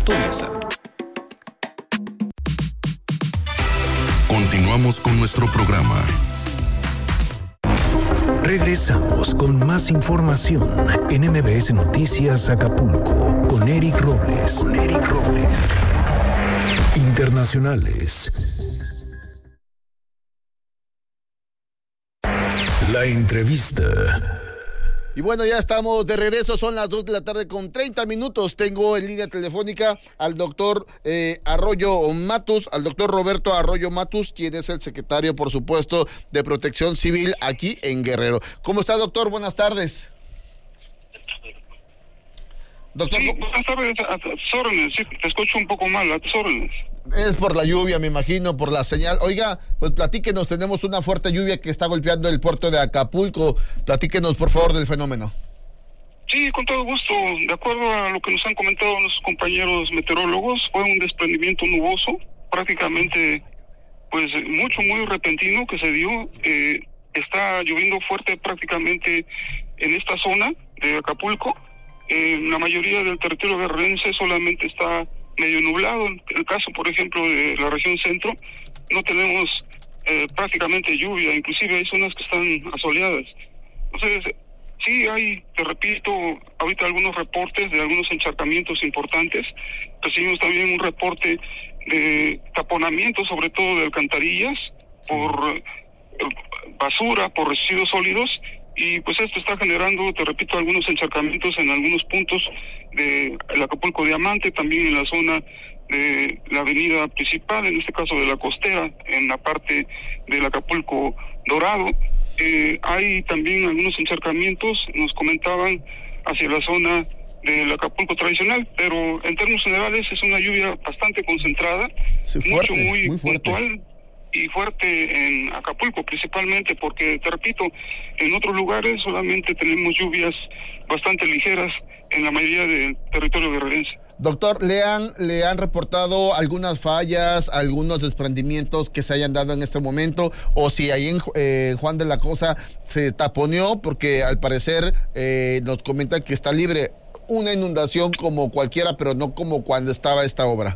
tu mesa. Continuamos con nuestro programa. Regresamos con más información en MBS Noticias Acapulco con Eric Robles. Internacionales. La entrevista. Y bueno, ya estamos de regreso, son las 2 de la tarde con 30 minutos. Tengo en línea telefónica al doctor Arroyo Matus, al doctor Roberto Arroyo Matus, quien es el secretario, por supuesto, de Protección Civil aquí en Guerrero. ¿Cómo está, doctor? Buenas tardes. Doctor, sí, buenas tardes, a tus órdenes. Sí, te escucho un poco mal, a tus órdenes. Es por la lluvia, me imagino, por la señal. Oiga, pues platíquenos, tenemos una fuerte lluvia que está golpeando el puerto de Acapulco. Platíquenos, por favor, del fenómeno. Sí, con todo gusto. De acuerdo a lo que nos han comentado nuestros compañeros meteorólogos, fue un desprendimiento nuboso, prácticamente, pues, muy repentino que se dio. Está lloviendo fuerte prácticamente en esta zona de Acapulco. La mayoría del territorio guerrerense solamente está medio nublado. En el caso, por ejemplo, de la región centro, no tenemos prácticamente lluvia, inclusive hay zonas que están asoleadas. Entonces, sí hay, te repito, ahorita algunos reportes de algunos encharcamientos importantes. Recibimos también un reporte de taponamiento, sobre todo de alcantarillas, sí, por basura, por residuos sólidos, y pues esto está generando, te repito, algunos encharcamientos en algunos puntos de el Acapulco Diamante, también en la zona de la avenida principal, en este caso de la costera, en la parte del Acapulco Dorado. Hay también algunos encharcamientos, nos comentaban, hacia la zona del Acapulco tradicional, pero en términos generales es una lluvia bastante concentrada, sí, fuerte, muy puntual y fuerte en Acapulco, principalmente porque, te repito, en otros lugares solamente tenemos lluvias bastante ligeras en la mayoría del territorio guerrerense. Doctor, ¿le han reportado algunas fallas, algunos desprendimientos que se hayan dado en este momento? O si ahí en Juan de la Cosa se taponeó, porque al parecer nos comentan que está libre una inundación como cualquiera, pero no como cuando estaba esta obra.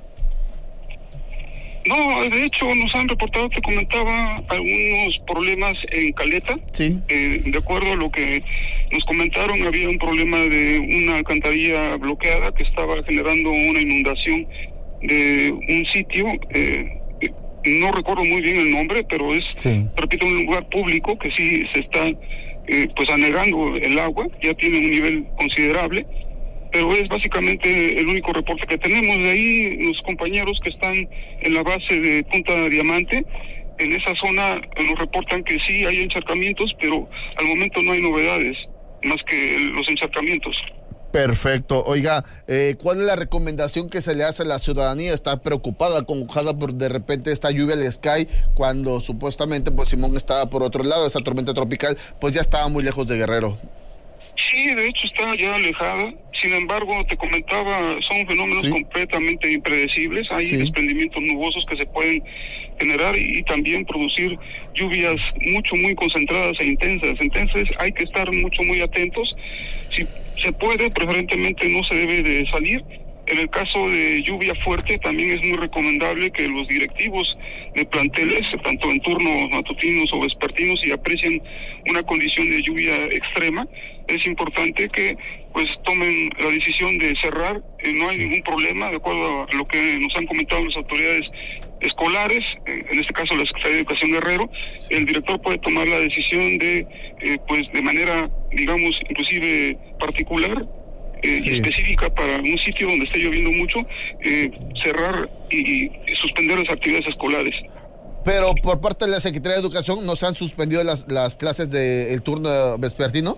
No, de hecho nos han reportado, te comentaba, algunos problemas en Caleta. Sí. De acuerdo a lo que nos comentaron, había un problema de una alcantarilla bloqueada que estaba generando una inundación de un sitio. No recuerdo muy bien el nombre, pero es, sí, repito, un lugar público que sí se está pues anegando el agua, ya tiene un nivel considerable. Pero es básicamente el único reporte que tenemos. De ahí los compañeros que están en la base de Punta Diamante, en esa zona, nos reportan que sí hay encharcamientos, pero al momento no hay novedades, más que los encharcamientos. Perfecto. Oiga, ¿cuál es la recomendación que se le hace a la ciudadanía? Está preocupada, acongojada por de repente esta lluvia les cae, cuando supuestamente pues Simón estaba por otro lado, esa tormenta tropical, pues ya estaba muy lejos de Guerrero. Sí, de hecho está ya alejada. Sin embargo, te comentaba, son fenómenos, sí, completamente impredecibles. Hay, sí, desprendimientos nubosos que se pueden generar y también producir lluvias muy concentradas e intensas. Entonces hay que estar muy atentos. Si se puede, preferentemente no se debe de salir. En el caso de lluvia fuerte, también es muy recomendable que los directivos de planteles, tanto en turnos matutinos o vespertinos, si aprecian una condición de lluvia extrema, es importante que pues tomen la decisión de cerrar. No hay ningún problema, de acuerdo a lo que nos han comentado las autoridades escolares, en este caso la Secretaría de Educación Guerrero. El director puede tomar la decisión de, pues de manera, digamos, inclusive particular, sí, específica para un sitio donde esté lloviendo mucho, cerrar y suspender las actividades escolares. Pero por parte de la Secretaría de Educación, ¿no se han suspendido las clases del turno vespertino?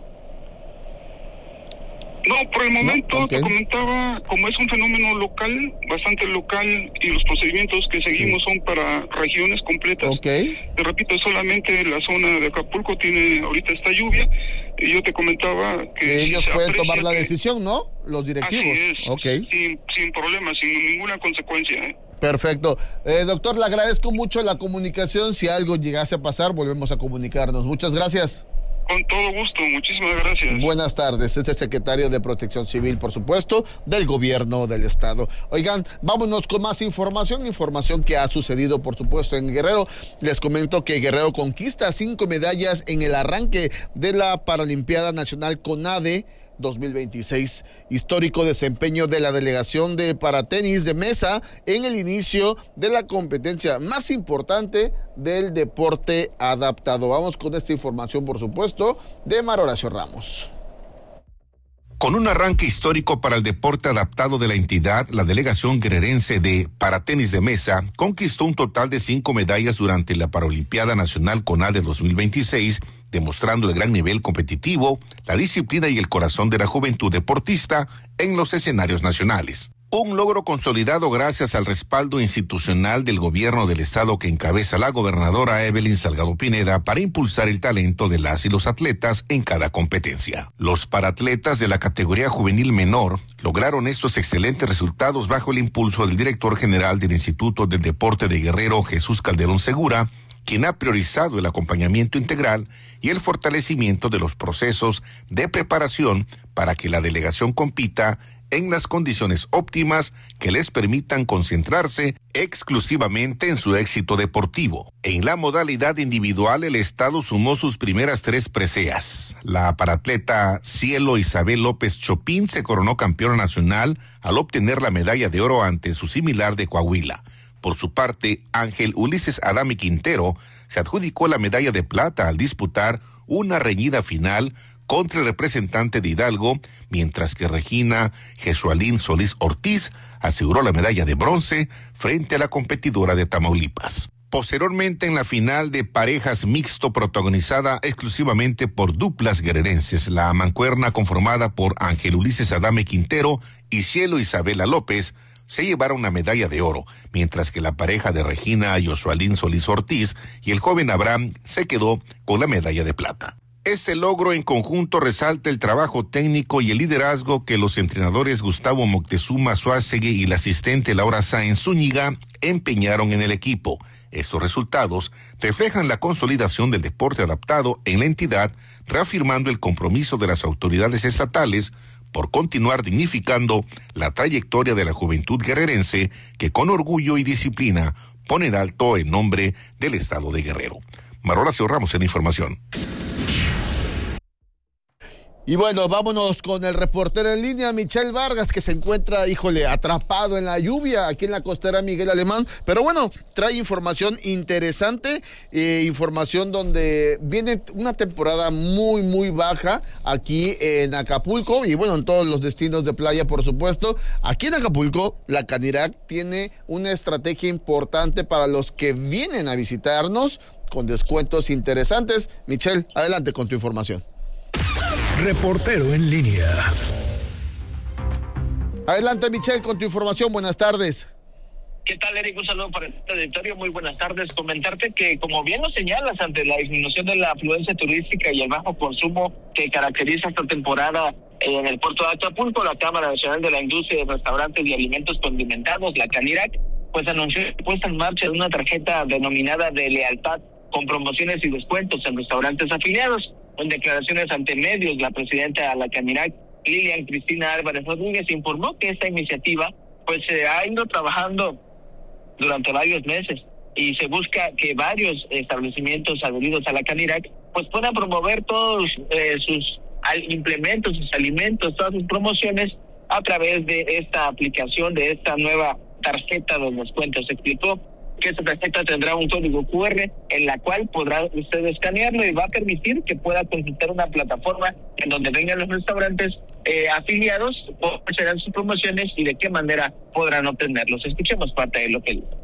No, por el momento, okay, te comentaba, como es un fenómeno local, bastante local, y los procedimientos que seguimos, sí, son para regiones completas. Okay. Te repito, solamente la zona de Acapulco tiene ahorita esta lluvia, y yo te comentaba que ellos pueden tomar la decisión, ¿no? Los directivos. Así es, okay, sin problema, sin ninguna consecuencia. Perfecto. Doctor, le agradezco mucho la comunicación. Si algo llegase a pasar, volvemos a comunicarnos. Muchas gracias. Con todo gusto, muchísimas gracias. Buenas tardes, es el secretario de Protección Civil, por supuesto, del gobierno del estado. Oigan, vámonos con más información que ha sucedido, por supuesto, en Guerrero. Les comento que Guerrero conquista 5 medallas en el arranque de la Paralimpiada Nacional CONADE 2026, histórico desempeño de la delegación de paratenis de mesa en el inicio de la competencia más importante del deporte adaptado. Vamos con esta información, por supuesto, de Mar Horacio Ramos. Con un arranque histórico para el deporte adaptado de la entidad, la delegación guerrerense de paratenis de mesa conquistó un total de 5 medallas durante la Paralimpiada Nacional CONADE 2026, demostrando el gran nivel competitivo, la disciplina y el corazón de la juventud deportista en los escenarios nacionales. Un logro consolidado gracias al respaldo institucional del gobierno del estado que encabeza la gobernadora Evelyn Salgado Pineda para impulsar el talento de las y los atletas en cada competencia. Los paratletas de la categoría juvenil menor lograron estos excelentes resultados bajo el impulso del director general del Instituto del Deporte de Guerrero, Jesús Calderón Segura, quien ha priorizado el acompañamiento integral y el fortalecimiento de los procesos de preparación para que la delegación compita en las condiciones óptimas que les permitan concentrarse exclusivamente en su éxito deportivo. En la modalidad individual, el estado sumó sus primeras 3 preseas. La paratleta Cielo Isabel López Chopín se coronó campeona nacional al obtener la medalla de oro ante su similar de Coahuila. Por su parte, Ángel Ulises Adame Quintero se adjudicó la medalla de plata al disputar una reñida final contra el representante de Hidalgo, mientras que Regina Jesualín Solís Ortiz aseguró la medalla de bronce frente a la competidora de Tamaulipas. Posteriormente, en la final de parejas mixto protagonizada exclusivamente por duplas guerrerenses, la mancuerna conformada por Ángel Ulises Adame Quintero y Cielo Isabela López se llevaron una medalla de oro, mientras que la pareja de Regina Josualín Solís Ortiz y el joven Abraham se quedó con la medalla de plata. Este logro en conjunto resalta el trabajo técnico y el liderazgo que los entrenadores Gustavo Moctezuma Suárezegui y la asistente Laura Sáenz Zúñiga empeñaron en el equipo. Estos resultados reflejan la consolidación del deporte adaptado en la entidad, reafirmando el compromiso de las autoridades estatales por continuar dignificando la trayectoria de la juventud guerrerense que con orgullo y disciplina pone en alto el nombre del estado de Guerrero. Mar Horacio Ramos en información. Y bueno, vámonos con el reportero en línea, Michelle Vargas, que se encuentra, atrapado en la lluvia aquí en la costera Miguel Alemán. Pero bueno, trae información interesante, información donde viene una temporada muy, muy baja aquí en Acapulco y bueno, en todos los destinos de playa, por supuesto. Aquí en Acapulco, la Canirac tiene una estrategia importante para los que vienen a visitarnos con descuentos interesantes. Michelle, adelante con tu información. Reportero en línea. Adelante, Michelle, con tu información. Buenas tardes. ¿Qué tal, Eric? Un saludo para este auditorio. Muy buenas tardes. Comentarte que, como bien lo señalas, ante la disminución de la afluencia turística y el bajo consumo que caracteriza esta temporada en el puerto de Acapulco, la Cámara Nacional de la Industria de Restaurantes y Alimentos Condimentados, la Canirac, pues anunció la puesta en marcha de una tarjeta denominada de lealtad con promociones y descuentos en restaurantes afiliados. En declaraciones ante medios, la presidenta de la Canirac, Lilian Cristina Álvarez Rodríguez, informó que esta iniciativa pues se ha ido trabajando durante varios meses y se busca que varios establecimientos adheridos a la Canirac pues puedan promover todos sus implementos, sus alimentos, todas sus promociones a través de esta aplicación, de esta nueva tarjeta de descuentos. Se explicó que esta tarjeta tendrá un código QR en la cual podrá usted escanearlo y va a permitir que pueda consultar una plataforma en donde vengan los restaurantes afiliados, cuáles serán sus promociones y de qué manera podrán obtenerlos. Escuchemos parte de lo que dice.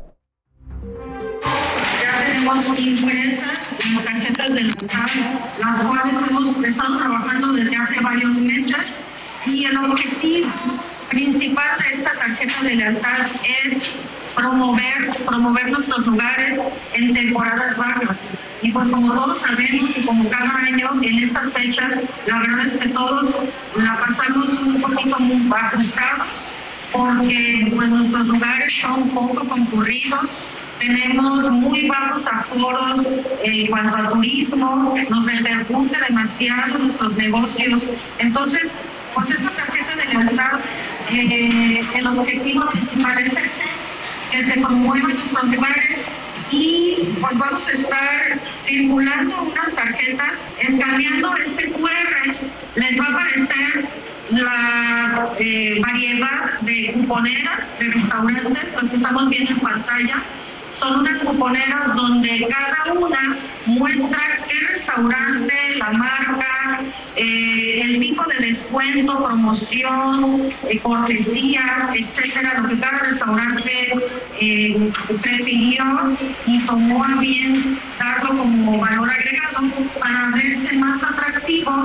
Ya tenemos impresas las tarjetas de lealtad, las cuales hemos estado trabajando desde hace varios meses, y el objetivo principal de esta tarjeta de lealtad es promover nuestros lugares en temporadas bajas. Y pues como todos sabemos y como cada año en estas fechas, la verdad es que todos la pasamos un poquito muy ajustados porque pues nuestros lugares son poco concurridos, tenemos muy bajos aforos en cuanto a turismo, nos repercute demasiado nuestros negocios. Entonces, pues esta tarjeta de lealtad, el objetivo principal es ese, que se promuevan nuestros lugares, y pues vamos a estar circulando unas tarjetas, escaneando este QR, les va a aparecer la variedad de cuponeras de restaurantes, las que estamos viendo en pantalla. Son unas cuponeras donde cada una muestra qué restaurante, la marca, el tipo de descuento, promoción, cortesía, etcétera, lo que cada restaurante prefirió y tomó a bien darlo como valor agregado para verse más atractivo.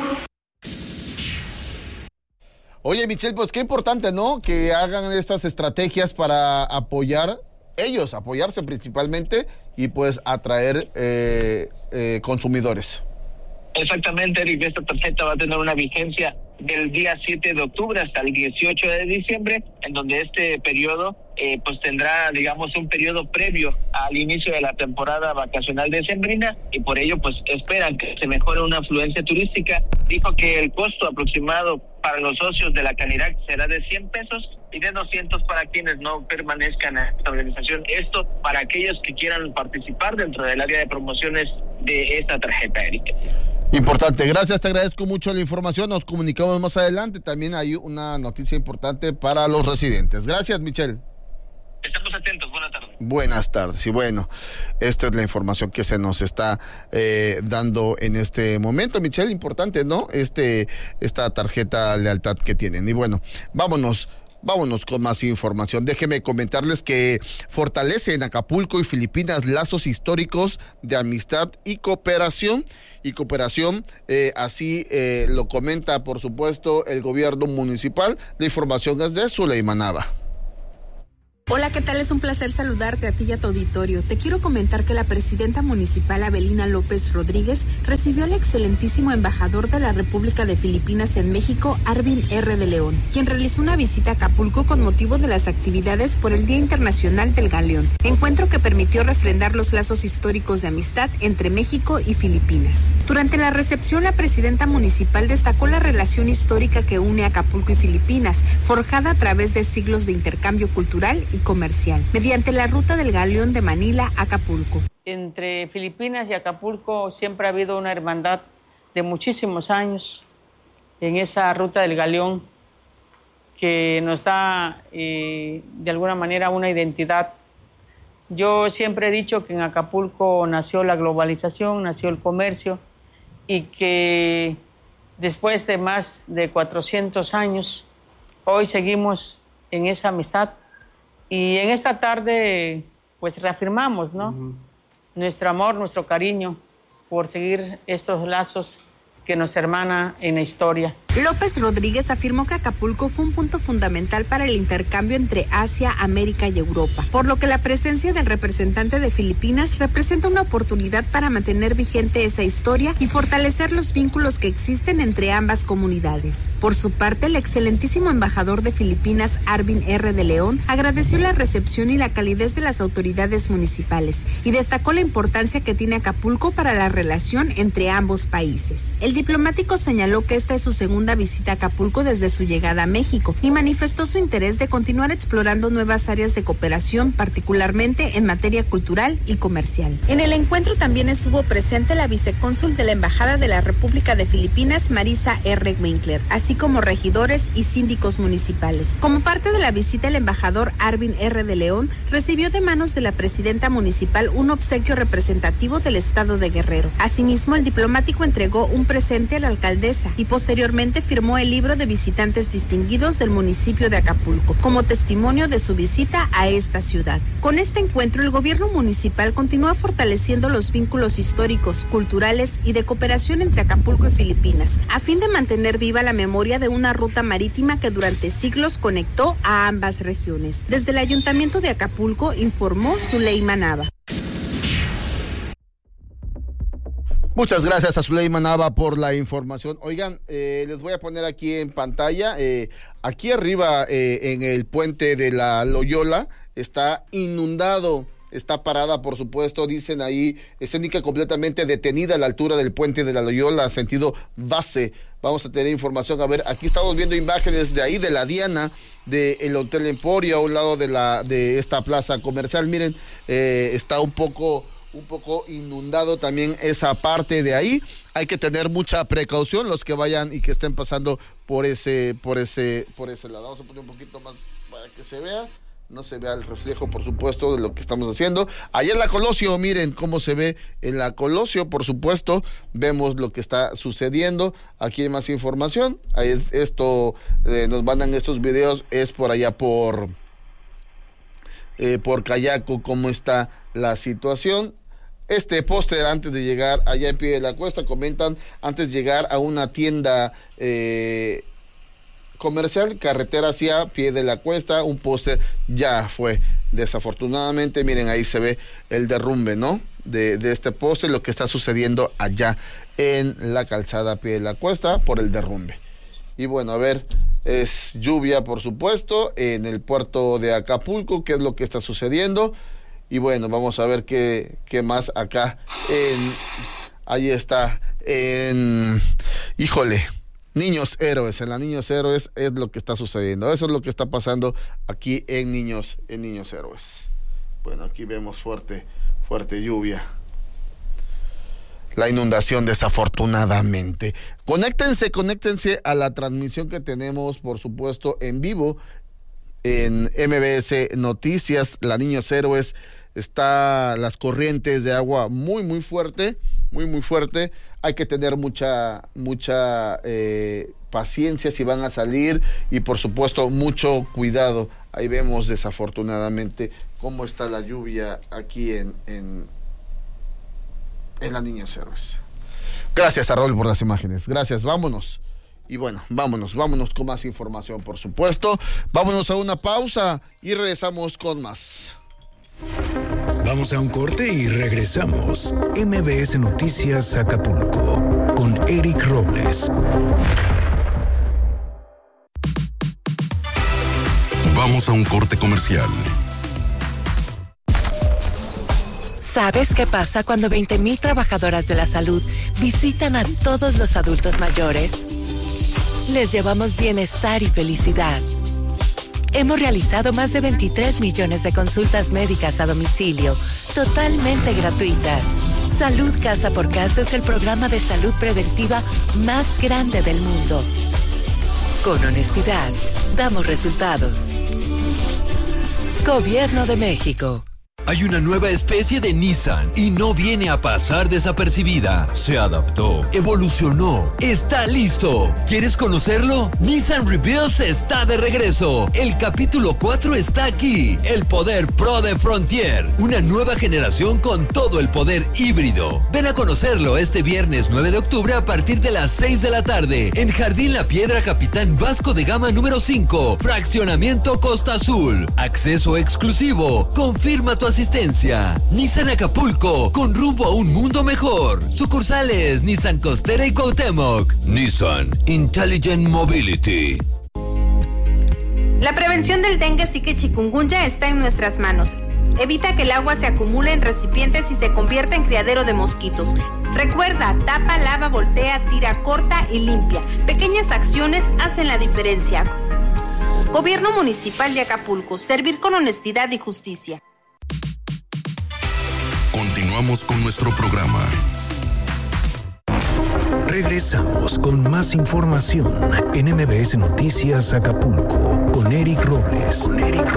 Oye, Michelle, pues qué importante, ¿no? Que hagan estas estrategias para apoyarse principalmente y pues atraer consumidores. Exactamente, Eric, esta tarjeta va a tener una vigencia del día 7 de octubre hasta el 18 de diciembre, en donde este periodo pues tendrá, digamos, un periodo previo al inicio de la temporada vacacional decembrina, y por ello pues esperan que se mejore una afluencia turística. Dijo que el costo aproximado para los socios de la Canirac será de 100 pesos y de 200 para quienes no permanezcan en esta organización. Esto para aquellos que quieran participar dentro del área de promociones de esta tarjeta, Eric. Importante, gracias, te agradezco mucho la información, nos comunicamos más adelante. También hay una noticia importante para los residentes. Gracias, Michelle. Estamos atentos, buenas tardes. Buenas tardes, y bueno, esta es la información que se nos está dando en este momento, Michelle, importante, ¿no? Esta tarjeta lealtad que tienen. Y bueno, vámonos con más información. Déjenme comentarles que fortalece en Acapulco y Filipinas lazos históricos de amistad y cooperación. Así lo comenta, por supuesto, el gobierno municipal. La información es de Zuleima Nava. Hola, ¿qué tal? Es un placer saludarte a ti y a tu auditorio. Te quiero comentar que la presidenta municipal Abelina López Rodríguez recibió al excelentísimo embajador de la República de Filipinas en México, Arvin R. de León, quien realizó una visita a Acapulco con motivo de las actividades por el Día Internacional del Galeón, encuentro que permitió refrendar los lazos históricos de amistad entre México y Filipinas. Durante la recepción, la presidenta municipal destacó la relación histórica que une Acapulco y Filipinas, forjada a través de siglos de intercambio cultural y comercial, mediante la ruta del Galeón de Manila a Acapulco. Entre Filipinas y Acapulco siempre ha habido una hermandad de muchísimos años en esa ruta del Galeón que nos da de alguna manera una identidad. Yo siempre he dicho que en Acapulco nació la globalización, nació el comercio, y que después de más de 400 años, hoy seguimos en esa amistad. Y en esta tarde, pues reafirmamos, ¿no? Nuestro amor, nuestro cariño por seguir estos lazos que nos hermana en la historia. López Rodríguez afirmó que Acapulco fue un punto fundamental para el intercambio entre Asia, América y Europa, por lo que la presencia del representante de Filipinas representa una oportunidad para mantener vigente esa historia y fortalecer los vínculos que existen entre ambas comunidades. Por su parte, el excelentísimo embajador de Filipinas, Arvin R. de León, agradeció la recepción y la calidez de las autoridades municipales y destacó la importancia que tiene Acapulco para la relación entre ambos países. El diplomático señaló que esta es su segunda visita a Acapulco desde su llegada a México y manifestó su interés de continuar explorando nuevas áreas de cooperación, particularmente en materia cultural y comercial. En el encuentro también estuvo presente la vicecónsul de la Embajada de la República de Filipinas, Marisa R. Winkler, así como regidores y síndicos municipales. Como parte de la visita, el embajador Arvin R. de León recibió de manos de la presidenta municipal un obsequio representativo del estado de Guerrero. Asimismo, el diplomático entregó un presente a la alcaldesa y posteriormente firmó el libro de visitantes distinguidos del municipio de Acapulco, como testimonio de su visita a esta ciudad. Con este encuentro, el gobierno municipal continúa fortaleciendo los vínculos históricos, culturales y de cooperación entre Acapulco y Filipinas, a fin de mantener viva la memoria de una ruta marítima que durante siglos conectó a ambas regiones. Desde el Ayuntamiento de Acapulco, informó Zuleima Nava. Muchas gracias a Zuleima Nava por la información. Oigan, les voy a poner aquí en pantalla, aquí arriba en el puente de la Loyola está inundado está parada, por supuesto, dicen ahí, escénica completamente detenida a la altura del puente de la Loyola, sentido base. Vamos a tener información, a ver, aquí estamos viendo imágenes de ahí, de la Diana, del Hotel Emporio, a un lado de esta plaza comercial. Miren, está un poco inundado también esa parte de ahí. Hay que tener mucha precaución los que vayan y que estén pasando por ese lado. Vamos a poner un poquito más para que se vea. No se vea el reflejo, por supuesto, de lo que estamos haciendo. Allá en la Colosio, miren cómo se ve en la Colosio, por supuesto. Vemos lo que está sucediendo. Aquí hay más información. Ahí nos mandan estos videos. Es por allá por Cayaco, cómo está la situación. Este póster, antes de llegar allá en Pie de la Cuesta, comentan, antes de llegar a una tienda comercial, carretera hacia Pie de la Cuesta, un póster ya fue, desafortunadamente. Miren, ahí se ve el derrumbe, ¿no? De este póster, lo que está sucediendo allá en la calzada Pie de la Cuesta por el derrumbe. Y bueno, a ver, es lluvia, por supuesto, en el puerto de Acapulco, qué es lo que está sucediendo. Y bueno, vamos a ver qué más acá ahí está, híjole, Niños Héroes, en la Niños Héroes es lo que está sucediendo. Eso es lo que está pasando aquí en Niños Héroes. Bueno, aquí vemos fuerte lluvia. La inundación, desafortunadamente. Conéctense a la transmisión que tenemos, por supuesto, en vivo en MBS Noticias, la Niños Héroes. Está las corrientes de agua muy fuerte. Hay que tener mucha paciencia si van a salir y, por supuesto, mucho cuidado. Ahí vemos, desafortunadamente, cómo está la lluvia aquí en la Niños Héroes. Gracias a Raúl por las imágenes. Gracias, vámonos. Y bueno, vámonos con más información, por supuesto. Vámonos a una pausa y regresamos con más. Vamos a un corte y regresamos. MBS Noticias Acapulco con Eric Robles. Vamos a un corte comercial. ¿Sabes qué pasa cuando 20,000 trabajadoras de la salud visitan a todos los adultos mayores? Les llevamos bienestar y felicidad. Hemos realizado más de 23 millones de consultas médicas a domicilio, totalmente gratuitas. Salud Casa por Casa es el programa de salud preventiva más grande del mundo. Con honestidad, damos resultados. Gobierno de México. Hay una nueva especie de Nissan y no viene a pasar desapercibida. Se adaptó, evolucionó, está listo. ¿Quieres conocerlo? Nissan Rebuilds está de regreso. El capítulo 4 está aquí. El poder Pro de Frontier. Una nueva generación con todo el poder híbrido. Ven a conocerlo este viernes 9 de octubre a partir de las 6 de la tarde en Jardín La Piedra, Capitán Vasco de Gama número 5. Fraccionamiento Costa Azul. Acceso exclusivo. Confirma tu asistencia. Nissan Acapulco, con rumbo a un mundo mejor. Sucursales Nissan Costera y Cuauhtémoc. Nissan Intelligent Mobility. La prevención del dengue, zika y chikungunya está en nuestras manos. Evita que el agua se acumule en recipientes y se convierta en criadero de mosquitos. Recuerda, tapa, lava, voltea, tira, corta y limpia. Pequeñas acciones hacen la diferencia. Gobierno Municipal de Acapulco, servir con honestidad y justicia. Continuamos con nuestro programa. Regresamos con más información en MBS Noticias Acapulco con Eric Robles.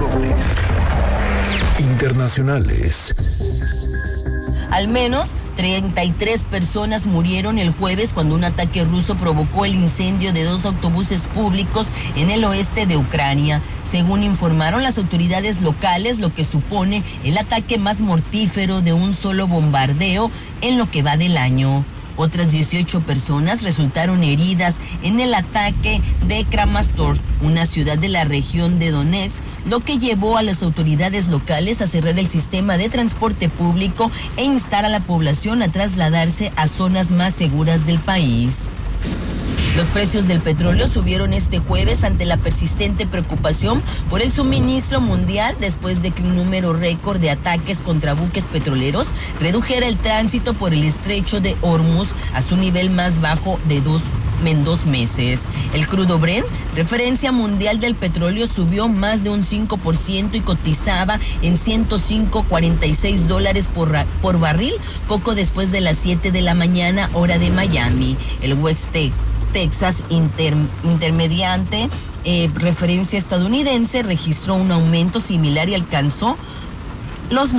Internacionales. Al menos 33 personas murieron el jueves cuando un ataque ruso provocó el incendio de 2 autobuses públicos en el oeste de Ucrania, según informaron las autoridades locales, lo que supone el ataque más mortífero de un solo bombardeo en lo que va del año. Otras 18 personas resultaron heridas en el ataque de Kramatorsk, una ciudad de la región de Donetsk, lo que llevó a las autoridades locales a cerrar el sistema de transporte público e instar a la población a trasladarse a zonas más seguras del país. Los precios del petróleo subieron este jueves ante la persistente preocupación por el suministro mundial después de que un número récord de ataques contra buques petroleros redujera el tránsito por el estrecho de Hormuz a su nivel más bajo en 2 meses. El crudo Brent, referencia mundial del petróleo, subió más de un 5% y cotizaba en $105.46 por barril, poco después de las 7 de la mañana, hora de Miami. El West Texas Intermediate, referencia estadounidense, registró un aumento similar y alcanzó los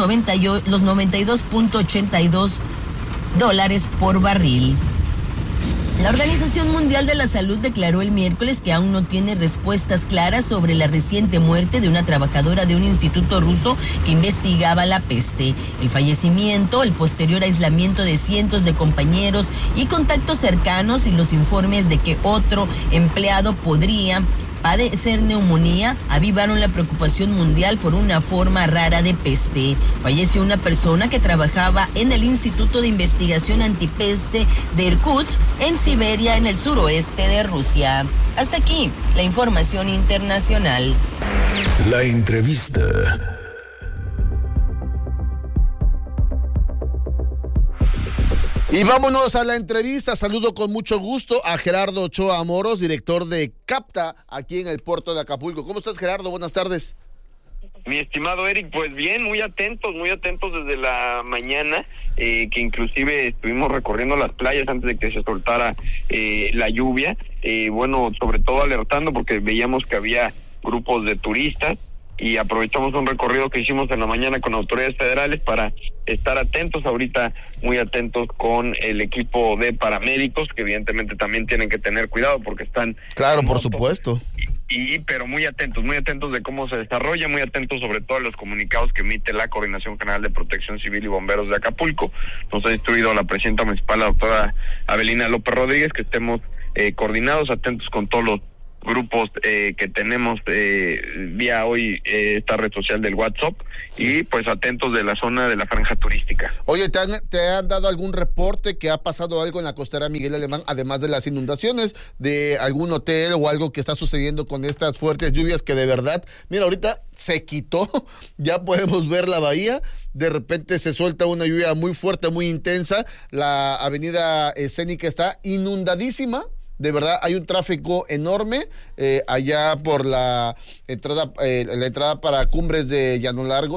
92.82 dólares por barril. La Organización Mundial de la Salud declaró el miércoles que aún no tiene respuestas claras sobre la reciente muerte de una trabajadora de un instituto ruso que investigaba la peste. El fallecimiento, el posterior aislamiento de cientos de compañeros y contactos cercanos y los informes de que otro empleado podría padecer neumonía avivaron la preocupación mundial por una forma rara de peste. Falleció una persona que trabajaba en el Instituto de Investigación Antipeste de Irkutsk, en Siberia, en el suroeste de Rusia. Hasta aquí, la información internacional. La entrevista. Y vámonos a la entrevista. Saludo con mucho gusto a Gerardo Ochoa Moros, director de CAPTA aquí en el puerto de Acapulco. ¿Cómo estás, Gerardo? Buenas tardes. Mi estimado Eric, pues bien, muy atentos desde la mañana, que inclusive estuvimos recorriendo las playas antes de que se soltara la lluvia. Bueno, sobre todo alertando porque veíamos que había grupos de turistas y aprovechamos un recorrido que hicimos en la mañana con autoridades federales para estar atentos, ahorita muy atentos con el equipo de paramédicos, que evidentemente también tienen que tener cuidado porque están... Claro, por supuesto. Pero muy atentos de cómo se desarrolla, muy atentos sobre todo a los comunicados que emite la Coordinación General de Protección Civil y Bomberos de Acapulco. Nos ha instruido la presidenta municipal, la doctora Abelina López Rodríguez, que estemos coordinados, atentos con todos los grupos que tenemos vía hoy esta red social del WhatsApp, y pues atentos de la zona de la franja turística. Oye, ¿te han dado algún reporte que ha pasado algo en la costera Miguel Alemán, además de las inundaciones, de algún hotel o algo que está sucediendo con estas fuertes lluvias que de verdad, mira, ahorita se quitó, ya podemos ver la bahía, de repente se suelta una lluvia muy fuerte, muy intensa, la avenida Escénica está inundadísima? De verdad, hay un tráfico enorme allá por la entrada para Cumbres de Llano Largo,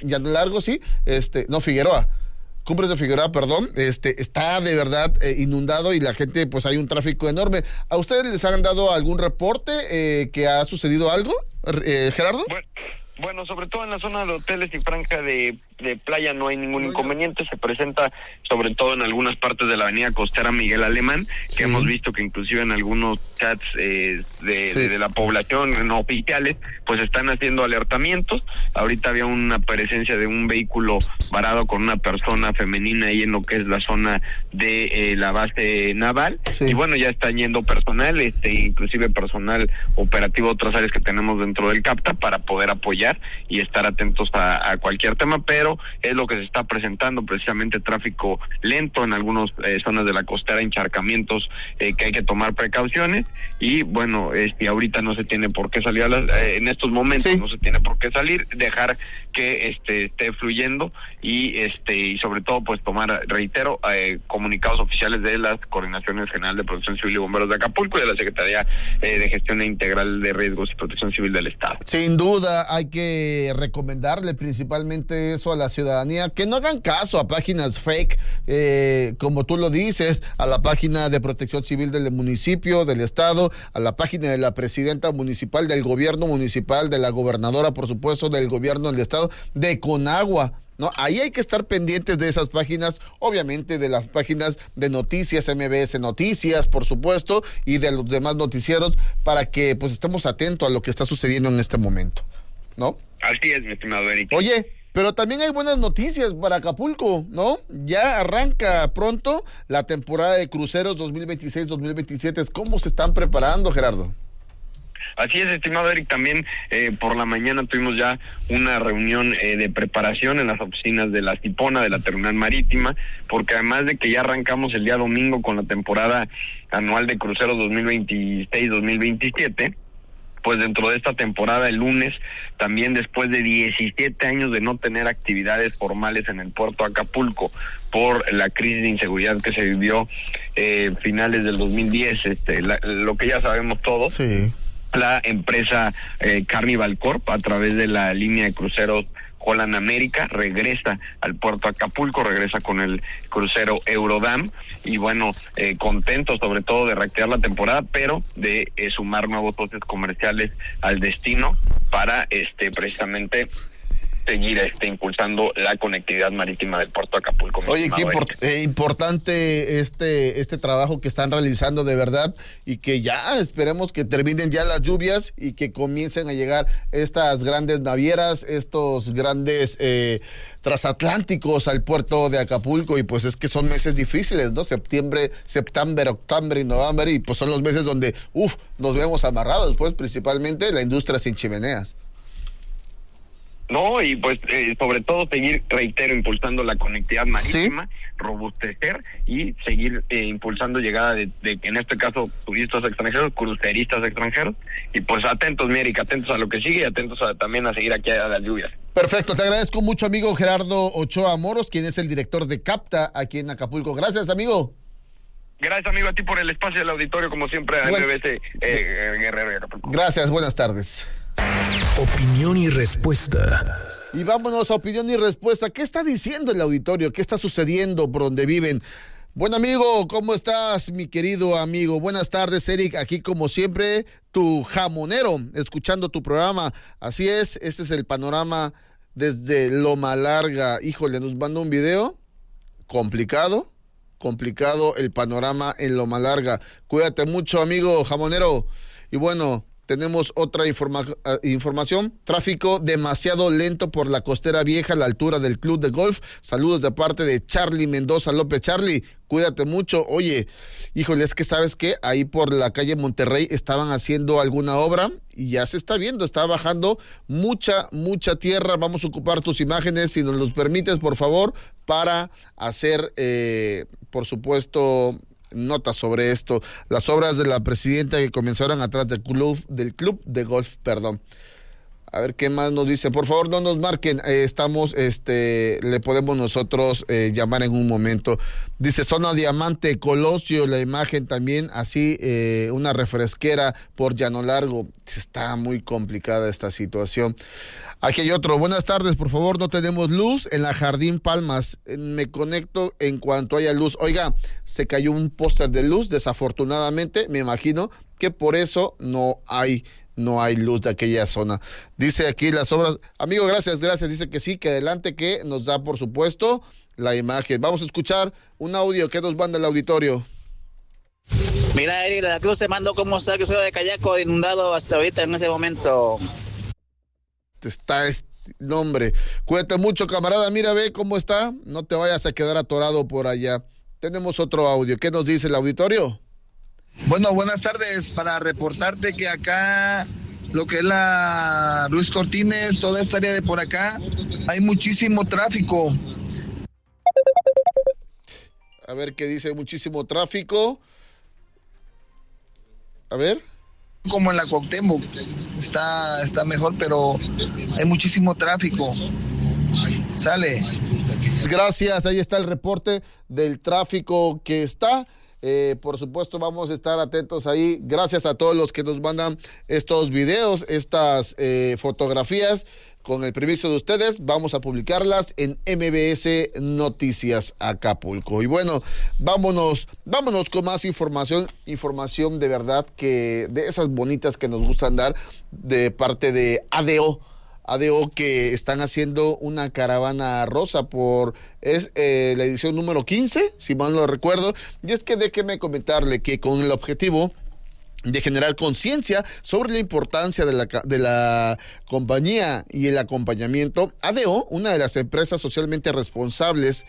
Figueroa. Cumbres de Figueroa, perdón, está de verdad inundado y la gente, pues hay un tráfico enorme. ¿A ustedes les han dado algún reporte que ha sucedido algo, Gerardo? Bueno, sobre todo en la zona de hoteles y franja de playa no hay ningún inconveniente. Se presenta sobre todo en algunas partes de la avenida costera Miguel Alemán, que hemos visto que inclusive en algunos chats de la población no oficiales, pues están haciendo alertamientos. Ahorita había una presencia de un vehículo varado con una persona femenina ahí en lo que es la zona de la base naval, y bueno, ya están yendo personal, inclusive personal operativo de otras áreas que tenemos dentro del CAPTA para poder apoyar y estar atentos a cualquier tema, pero es lo que se está presentando, precisamente tráfico lento en algunas zonas de la costera, encharcamientos que hay que tomar precauciones, y bueno, ahorita no se tiene por qué salir en estos momentos, no se tiene por qué salir, dejar que esté fluyendo y sobre todo pues tomar, reitero, comunicados oficiales de las Coordinaciones General de Protección Civil y Bomberos de Acapulco y de la Secretaría de Gestión Integral de Riesgos y Protección Civil del Estado. Sin duda hay que recomendarle principalmente eso a la ciudadanía, que no hagan caso a páginas fake, como tú lo dices, a la página de Protección Civil del municipio, del estado, a la página de la presidenta municipal, del gobierno municipal, de la gobernadora, por supuesto, del gobierno del estado, de Conagua, ¿no? Ahí hay que estar pendientes de esas páginas, obviamente de las páginas de noticias, MBS Noticias, por supuesto, y de los demás noticieros, para que pues estemos atentos a lo que está sucediendo en este momento, ¿no? Así es, mi estimado Eric. Oye, pero también hay buenas noticias para Acapulco, ¿no? Ya arranca pronto la temporada de cruceros 2026-2027. ¿Cómo se están preparando, Gerardo? Así es, estimado Eric, también por la mañana tuvimos ya una reunión de preparación en las oficinas de la Cipona, de la Terminal Marítima, porque además de que ya arrancamos el día domingo con la temporada anual de cruceros 2026-2027. Pues dentro de esta temporada, el lunes, también después de 17 años de no tener actividades formales en el puerto de Acapulco por la crisis de inseguridad que se vivió finales del 2010, lo que ya sabemos todos, sí. La empresa Carnival Corp, a través de la línea de cruceros Holland America, regresa al puerto de Acapulco, regresa con el crucero Eurodam, y bueno, contentos sobre todo de reactivar la temporada, pero de sumar nuevos socios comerciales al destino para precisamente seguir impulsando la conectividad marítima del puerto de Acapulco. Oye, qué importante este trabajo que están realizando de verdad, y que ya esperemos que terminen ya las lluvias y que comiencen a llegar estas grandes navieras, estos grandes transatlánticos al puerto de Acapulco. Y pues es que son meses difíciles, ¿no? Septiembre, octubre y noviembre, y pues son los meses donde nos vemos amarrados, pues principalmente la industria sin chimeneas. No, y pues sobre todo seguir, reitero, impulsando la conectividad marítima, ¿sí? Robustecer y seguir impulsando llegada de, en este caso, turistas extranjeros, cruceristas extranjeros, y pues atentos, mi Erika, atentos a lo que sigue y atentos también a seguir aquí a las lluvias. Perfecto, te agradezco mucho, amigo Gerardo Ochoa Moros, quien es el director de CAPTA aquí en Acapulco. Gracias, amigo. Gracias, amigo, a ti por el espacio del auditorio, como siempre, a MBC Guerrero. Gracias, buenas tardes. Opinión y respuesta. Y vámonos a opinión y respuesta. ¿Qué está diciendo el auditorio? ¿Qué está sucediendo por donde viven? Buen amigo, ¿cómo estás, mi querido amigo? Buenas tardes, Eric, aquí como siempre, tu jamonero, escuchando tu programa. Así es, este es el panorama desde Loma Larga. Híjole, nos manda un video complicado el panorama en Loma Larga. Cuídate mucho, amigo jamonero. Y bueno, tenemos otra información. Tráfico demasiado lento por la Costera Vieja a la altura del club de golf. Saludos de parte de Charlie Mendoza López. Charlie, cuídate mucho. Oye, híjole, es que ¿sabes qué? Ahí por la calle Monterrey estaban haciendo alguna obra y ya se está viendo, está bajando mucha tierra. Vamos a ocupar tus imágenes, si nos los permites, por favor, para hacer, por supuesto, notas sobre esto. Las obras de la presidenta que comenzaron atrás del club de golf, perdón. A ver qué más nos dicen. Por favor, no nos marquen. Estamos, le podemos nosotros llamar en un momento. Dice Zona Diamante, Colosio, la imagen también, así, una refresquera por Llano Largo. Está muy complicada esta situación. Aquí hay otro. Buenas tardes, por favor, no tenemos luz en la Jardín Palmas. Me conecto en cuanto haya luz. Oiga, se cayó un póster de luz, desafortunadamente, me imagino que por eso no hay luz de aquella zona. Dice aquí las obras. Amigo, gracias. Dice que sí, que adelante, que nos da, por supuesto, la imagen. Vamos a escuchar un audio que nos manda el auditorio. Mira, Eric, la Cruz te mando cómo está que soy de Cayaco, inundado hasta ahorita en ese momento. No, hombre, cuídate mucho, camarada. Mira, ve cómo está. No te vayas a quedar atorado por allá. Tenemos otro audio. ¿Qué nos dice el auditorio? Bueno, buenas tardes. Para reportarte que acá, lo que es la Ruiz Cortines, toda esta área de por acá, hay muchísimo tráfico. A ver qué dice, muchísimo tráfico. A ver. Como en la Cuauhtémoc, está mejor, pero hay muchísimo tráfico. Sale. Gracias, ahí está el reporte del tráfico que está. Por supuesto, vamos a estar atentos ahí. Gracias a todos los que nos mandan estos videos, estas fotografías. Con el permiso de ustedes, vamos a publicarlas en MBS Noticias Acapulco. Y bueno, vámonos con más información de verdad, que de esas bonitas que nos gustan dar, de parte de ADO, que están haciendo una caravana rosa es la edición número 15, si mal no recuerdo. Y es que déjeme comentarle que con el objetivo de generar conciencia sobre la importancia de la compañía y el acompañamiento. ADO, una de las empresas socialmente responsables,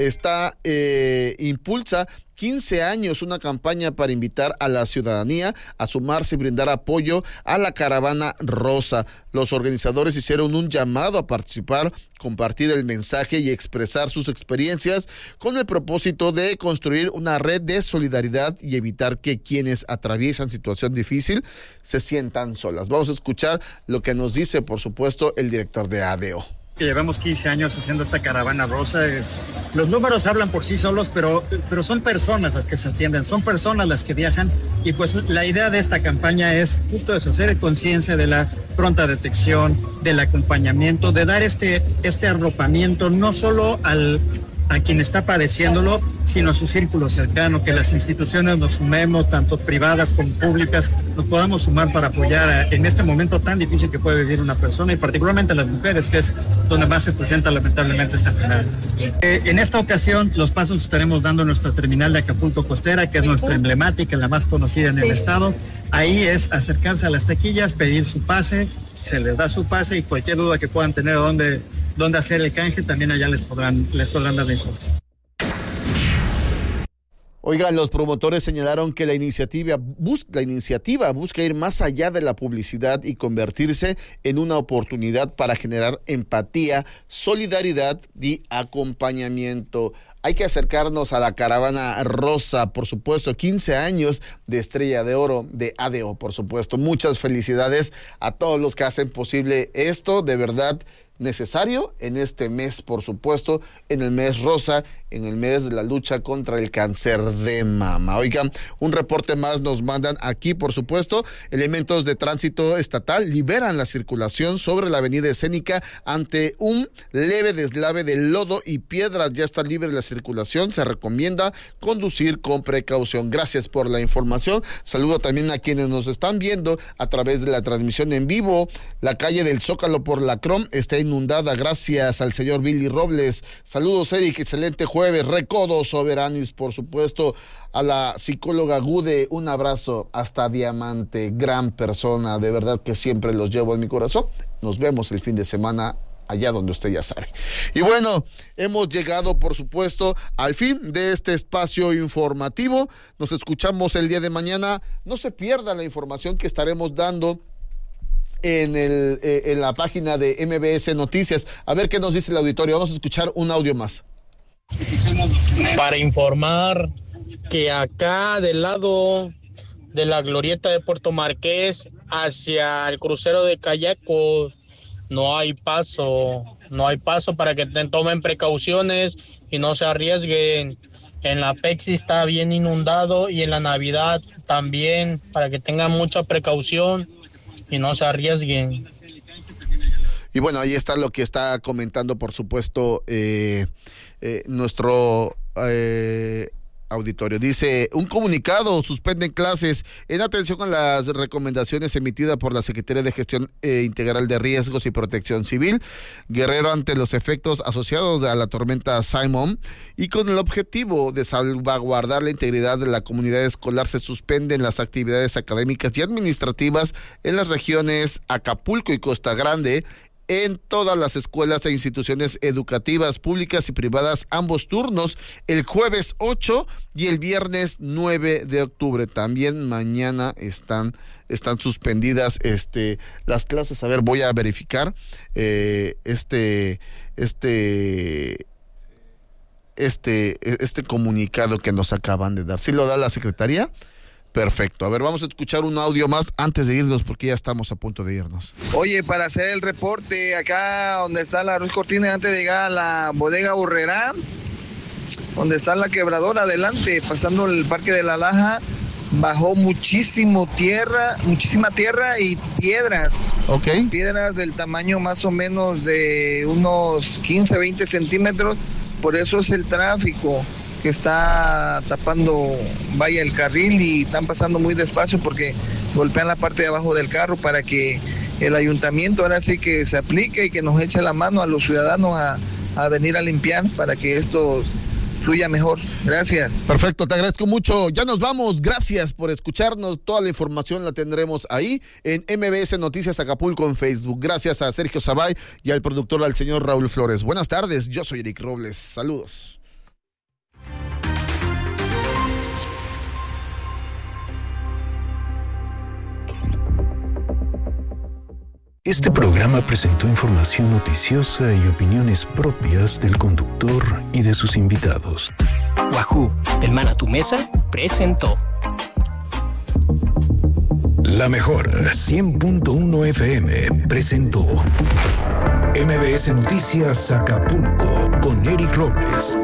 impulsa 15 años una campaña para invitar a la ciudadanía a sumarse y brindar apoyo a la Caravana Rosa. Los organizadores hicieron un llamado a participar, compartir el mensaje y expresar sus experiencias con el propósito de construir una red de solidaridad y evitar que quienes atraviesan situación difícil se sientan solas. Vamos a escuchar lo que nos dice, por supuesto, el director de ADO. Que llevamos 15 años haciendo esta Caravana Rosa. Los números hablan por sí solos, pero son personas las que se atienden, son personas las que viajan, y pues la idea de esta campaña es justo eso, hacer conciencia de la pronta detección, del acompañamiento, de dar este arropamiento no solo a quien está padeciéndolo, sino a su círculo cercano, que las instituciones nos sumemos, tanto privadas como públicas, nos podamos sumar para apoyar en este momento tan difícil que puede vivir una persona, y particularmente las mujeres, que es donde más se presenta lamentablemente esta enfermedad. En esta ocasión, los pasos estaremos dando en nuestra terminal de Acapulco Costera, que es nuestra emblemática, la más conocida en el estado. Ahí es acercarse a las taquillas, pedir su pase, se les da su pase, y cualquier duda que puedan tener dónde hacer el canje, también allá les podrán dar la información. Oigan, los promotores señalaron que la iniciativa busca ir más allá de la publicidad y convertirse en una oportunidad para generar empatía, solidaridad y acompañamiento. Hay que acercarnos a la Caravana Rosa, por supuesto, 15 años de Estrella de Oro de ADO, por supuesto. Muchas felicidades a todos los que hacen posible esto, de verdad necesario en este mes, por supuesto, en el mes rosa, en el mes de la lucha contra el cáncer de mama. Oigan, un reporte más nos mandan aquí, por supuesto. Elementos de tránsito estatal liberan la circulación sobre la avenida Escénica ante un leve deslave de lodo y piedras. Ya está libre la circulación, se recomienda conducir con precaución. Gracias por la información. Saludo también a quienes nos están viendo a través de la transmisión en vivo. La calle del Zócalo por la Crom está inundada, gracias al señor Billy Robles. Saludos, Eric, excelente jueves. Recodo Soberanis, por supuesto, a la psicóloga Gude, un abrazo hasta Diamante, gran persona, de verdad que siempre los llevo en mi corazón. Nos vemos el fin de semana allá donde usted ya sabe. Y bueno, hemos llegado, por supuesto, al fin de este espacio informativo. Nos escuchamos el día de mañana. No se pierda la información que estaremos dando en la página de MBS Noticias. A ver qué nos dice el auditorio. Vamos a escuchar un audio más. Para informar que acá del lado de la glorieta de Puerto Marqués hacia el crucero de Cayacos no hay paso para que tomen precauciones y no se arriesguen. En la Pexi está bien inundado y en la Navidad también, para que tengan mucha precaución y no se arriesguen. Y bueno, ahí está lo que está comentando, por supuesto, nuestro auditorio. Dice, un comunicado, suspenden clases en atención a las recomendaciones emitidas por la Secretaría de Gestión Integral de Riesgos y Protección Civil Guerrero ante los efectos asociados a la tormenta Simon, y con el objetivo de salvaguardar la integridad de la comunidad escolar se suspenden las actividades académicas y administrativas en las regiones Acapulco y Costa Grande, en todas las escuelas e instituciones educativas públicas y privadas, ambos turnos, el jueves 8 y el viernes 9 de octubre. También mañana están suspendidas las clases. A ver, voy a verificar este comunicado que nos acaban de dar. ¿Sí lo da la Secretaría? Perfecto. A ver, vamos a escuchar un audio más antes de irnos, porque ya estamos a punto de irnos. Oye, para hacer el reporte acá donde está la Ruiz Cortines, antes de llegar a la bodega Burrera, donde está la quebradora adelante, pasando el Parque de la Laja, bajó muchísima tierra y piedras. Ok. Piedras del tamaño más o menos de unos 15, 20 centímetros. Por eso es el tráfico que está tapando, vaya, el carril, y están pasando muy despacio porque golpean la parte de abajo del carro, para que el ayuntamiento ahora sí que se aplique y que nos eche la mano a los ciudadanos a venir a limpiar, para que estos fluya mejor. Gracias. Perfecto, te agradezco mucho. Ya nos vamos. Gracias por escucharnos. Toda la información la tendremos ahí en MBS Noticias Acapulco en Facebook. Gracias a Sergio Sabay y al productor, al señor Raúl Flores. Buenas tardes. Yo soy Eric Robles. Saludos. Este programa presentó información noticiosa y opiniones propias del conductor y de sus invitados. Wahoo, del Man a tu Mesa, presentó. La mejor 100.1 FM presentó MBS Noticias Acapulco con Eric Robles.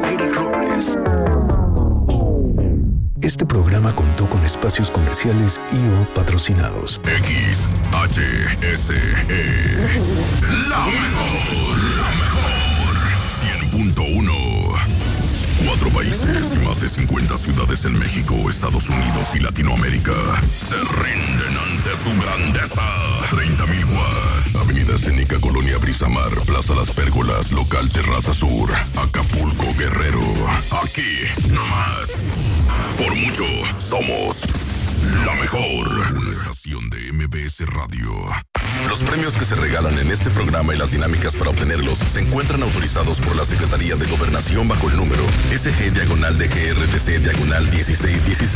Este programa contó con espacios comerciales y o patrocinados. XHSE. La mejor. 100.1. 4 países y más de 50 ciudades en México, Estados Unidos y Latinoamérica se rinden ante su grandeza. 30,000 watts. Avenida Escénica, Colonia Brisamar, Plaza Las Pérgolas, Local Terraza Sur, Acapulco, Guerrero. Aquí, nomás. Por mucho, somos la mejor. Una estación de MBS Radio. Los premios que se regalan en este programa y las dinámicas para obtenerlos se encuentran autorizados por la Secretaría de Gobernación bajo el número SG/DGRTC/1616.